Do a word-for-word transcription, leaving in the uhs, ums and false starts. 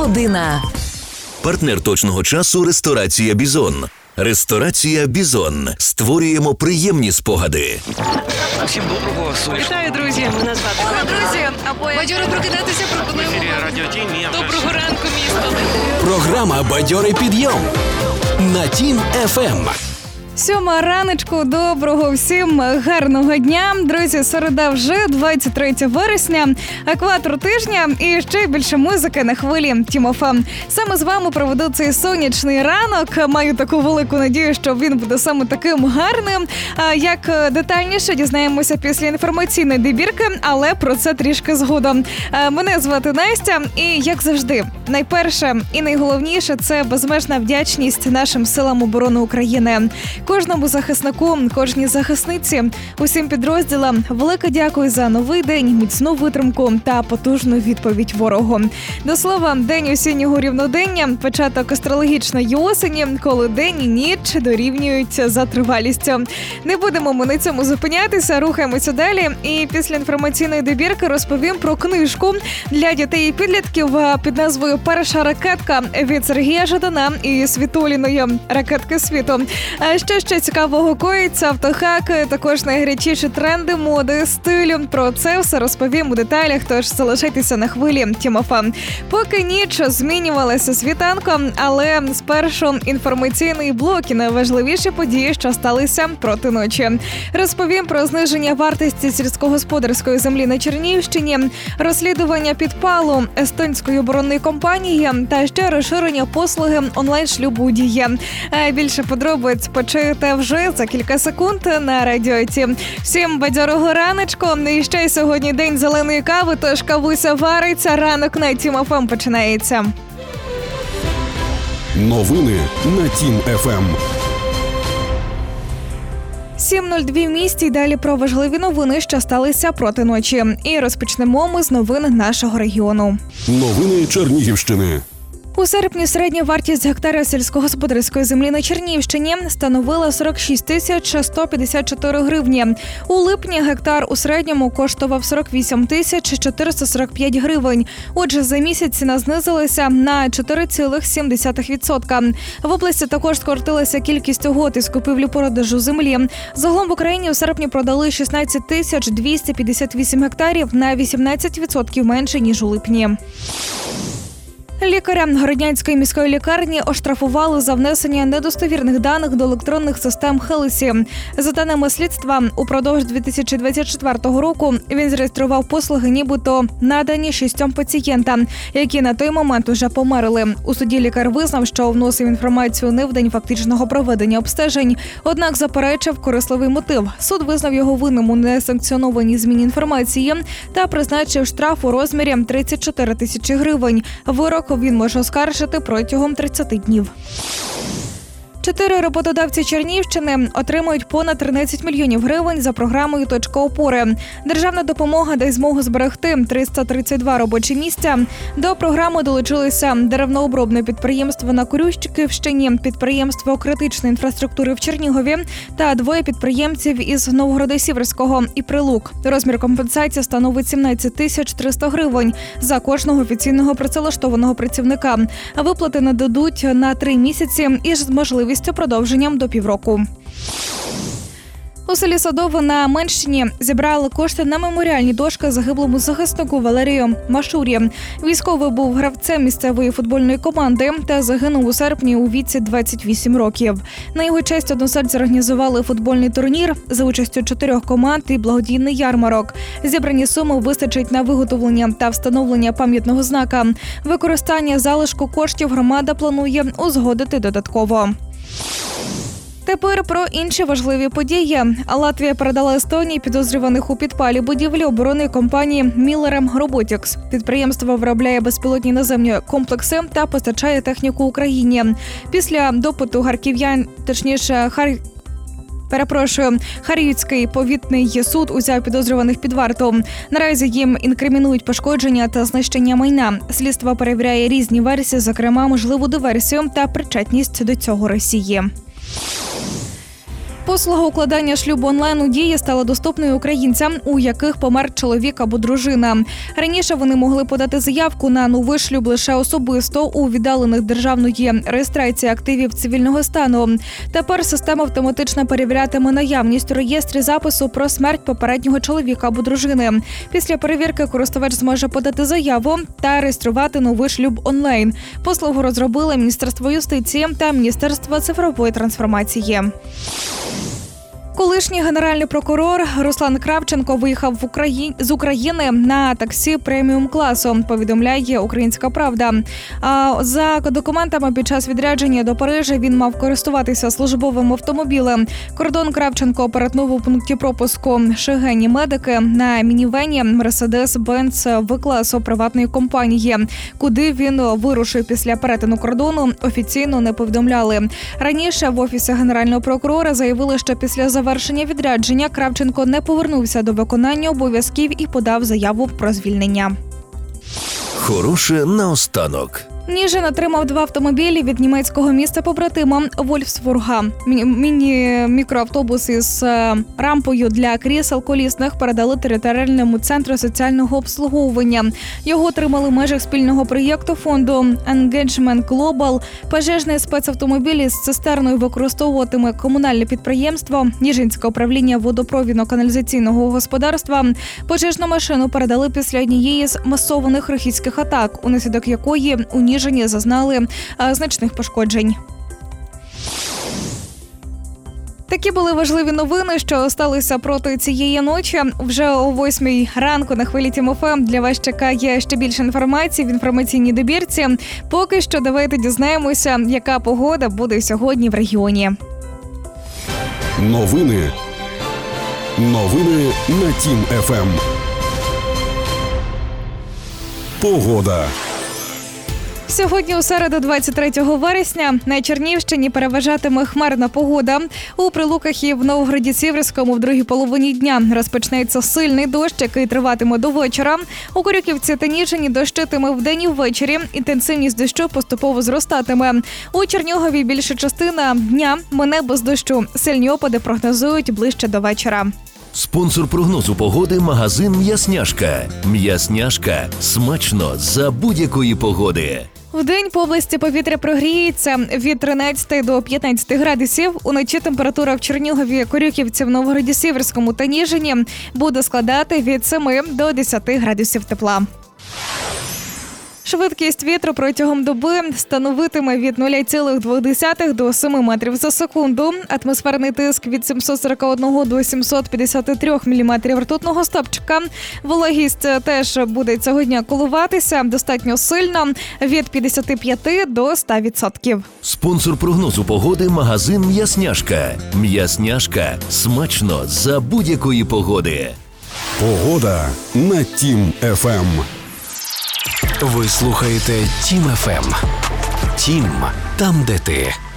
година. Партнер точного часу – ресторація «Бізон». Ресторація «Бізон». Створюємо приємні спогади. Всім доброго, сонячного. Вітаю, друзі! Мене звати Алло, друзі! Бадьоро прокидатися пропонуємо. Радіо Тім. Доброго ранку, місто! Програма «Бадьорий підйом» на Тім еф ем. Сьома раночку, доброго всім гарного дня. Друзі, середа вже двадцять третє вересня, екватор тижня і ще більше музики на хвилі Тім еф ем. Саме з вами проведу цей сонячний ранок. Маю таку велику надію, що він буде саме таким гарним. Як детальніше дізнаємося після інформаційної добірки, але про це трішки згодом. Мене звати Настя і, як завжди, найперше і найголовніше – це безмежна вдячність нашим силам оборони України. Кожному захиснику, кожній захисниці, усім підрозділам велике дякую за новий день, міцну витримку та потужну відповідь ворогу. До слова, день осіннього рівнодення – початок астрологічної осені, коли день і ніч дорівнюють за тривалістю. Не будемо ми на цьому зупинятися, рухаємося далі. І після інформаційної добірки розповім про книжку для дітей і підлітків під назвою «Перша ракетка» від Сергія Жадана і Світоліної «Ракетки світу». Що ще цікавого коїться, автохаки, також найгарячіші тренди моди, стилю. Про це все розповім у деталях, тож залишайтеся на хвилі Тім еф ем. Поки ніч змінювалася світанком, але спершу інформаційний блок і найважливіші події, що сталися проти ночі. Розповім про зниження вартості сільськогосподарської землі на Чернігівщині, розслідування підпалу естонської оборонної компанії та ще розширення послуги онлайн-шлюбу у Дії. Більше подробиць почуєте вже за кілька секунд на Радіо Тім. Всім бадьорого раночку. І ще й сьогодні день зеленої кави, тож кавуся вариться, ранок на Тім еф ем починається. Новини на Тім еф ем. сім нуль два в місті, і далі про важливі новини, що сталися проти ночі. І розпочнемо ми з новин нашого регіону. Новини Чернігівщини. У серпні середня вартість гектара сільськогосподарської землі на Чернігівщині становила сорок шість тисяч сто п'ятдесят чотири гривні. У липні гектар у середньому коштував сорок вісім тисяч чотириста сорок п'ять гривень. Отже, за місяць ціна знизилася на чотири цілих сім десятих відсотка. В області також скоротилася кількість угод із купівлі-продажу землі. Загалом в Україні у серпні продали шістнадцять тисяч двісті п'ятдесят вісім гектарів, на вісімнадцять відсотків менше, ніж у липні. Лікаря Городнянської міської лікарні оштрафували за внесення недостовірних даних до електронних систем Хелсі. За даними слідства, упродовж дві тисячі двадцять четвертого року він зареєстрував послуги нібито надані шістьом пацієнтам, які на той момент уже померли. У суді лікар визнав, що вносив інформацію не в день фактичного проведення обстежень, однак заперечив корисливий мотив. Суд визнав його винним у несанкціонованій зміні інформації та призначив штраф у розмірі тридцять чотири тисячі гривень. Вирок він може оскаржити протягом тридцяти днів. Чотири роботодавці Чернігівщини отримують понад тринадцять мільйонів гривень за програмою «Точка опори». Державна допомога дасть змогу зберегти триста тридцять два робочі місця. До програми долучилися деревнообробне підприємство на Корюшківщині, підприємство критичної інфраструктури в Чернігові та двоє підприємців із Новгорода-Сіверського і Прилук. Розмір компенсації становить сімнадцять тисяч триста гривень за кожного офіційного працевлаштованого працівника. Виплати нададуть на три місяці із можливістю продовженням до півроку. У селі Садове на Менщині зібрали кошти на меморіальні дошки загиблому захиснику Валерію Машурі. Військовий був гравцем місцевої футбольної команди та загинув у серпні у віці двадцять вісім років. На його честь односельці організували футбольний турнір за участю чотирьох команд і благодійний ярмарок. Зібрані суми вистачить на виготовлення та встановлення пам'ятного знака. Використання залишку коштів громада планує узгодити додатково. Тепер про інші важливі події. Латвія передала Естонії підозрюваних у підпалі будівлі оборонної компанії «Міллерем Роботікс». Підприємство виробляє безпілотні наземні комплекси та постачає техніку Україні. Після допиту харків'ян, точніше, хар... Перепрошую, Харківський повітний суд узяв підозрюваних під варту. Наразі їм інкримінують пошкодження та знищення майна. Слідство перевіряє різні версії, зокрема можливу диверсію та причетність до цього Росії. Послуга укладання шлюбу онлайн у Дії стала доступною українцям, у яких помер чоловік або дружина. Раніше вони могли подати заявку на новий шлюб лише особисто у віддалених державної реєстрації активів цивільного стану. Тепер система автоматично перевірятиме наявність у реєстрі запису про смерть попереднього чоловіка або дружини. Після перевірки користувач зможе подати заяву та реєструвати новий шлюб онлайн. Послугу розробили Міністерство юстиції та Міністерство цифрової трансформації. Колишній генеральний прокурор Руслан Кравченко виїхав в Україні з України на таксі преміум-класу, повідомляє «Українська правда». А за документами під час відрядження до Парижа він мав користуватися службовим автомобілем. Кордон Кравченко перетнув у пункті пропуску «Шегені медики» на мінівені Mercedes-Benz В-класу приватної компанії. Куди він вирушив після перетину кордону, офіційно не повідомляли. Раніше в Офісі Генерального прокурора заявили, що після завершення відрядження Кравченко не повернувся до виконання обов'язків і подав заяву про звільнення. Хороше наостанок. Ніжин отримав два автомобілі від німецького міста побратима Вольфсбурга. Міні-мікроавтобус із рампою для крісел колісних передали територіальному центру соціального обслуговування. Його отримали в межах спільного проєкту фонду Engagement Global. Пожежний спецавтомобіль із цистерною використовуватиме комунальне підприємство Ніжинське управління водопровідно-каналізаційного господарства. Пожежну машину передали після однієї з масованих рахітських атак, унаслідок якої у Ніжині зазнали а, значних пошкоджень. Такі були важливі новини, що сталися проти цієї ночі. Вже о восьмій ранку на хвилі Тім еф ем для вас чекає ще більше інформації в інформаційній добірці. Поки що давайте дізнаємося, яка погода буде сьогодні в регіоні. Новини. Новини на Тім еф ем. Погода. Сьогодні у середу, двадцять третього вересня, на Чернігівщині переважатиме хмарна погода. У Прилуках і в Новограді-Сіверському в другій половині дня розпочнеться сильний дощ, який триватиме до вечора. У Корюківці та Ніжині дощитиме вдень і ввечері. Інтенсивність дощу поступово зростатиме. У Чернігові більша частина дня мине без дощу. Сильні опади прогнозують ближче до вечора. Спонсор прогнозу погоди – магазин «М'ясняшка». «М'ясняшка» – смачно за будь-якої погоди. Вдень по області повітря прогріється від тринадцяти до п'ятнадцяти градусів. Уночі температура в Чернігові, Корюківці, в Новограді-Сіверському та Ніжині буде складати від семи до десяти градусів тепла. Швидкість вітру протягом доби становитиме від нуля цілих двох десятих до семи метрів за секунду. Атмосферний тиск від сімсот сорок один до сімсот п'ятдесят три міліметрів ртутного стовпчика. Вологість теж буде цього дня коливатися достатньо сильно від п'ятдесят п'ять до ста відсотків. Спонсор прогнозу погоди – магазин «М'ясняшка». «М'ясняшка» – смачно за будь-якої погоди. Погода на Тім еф ем. Ви слухаєте Тім еф ем. Тім, там, де ти.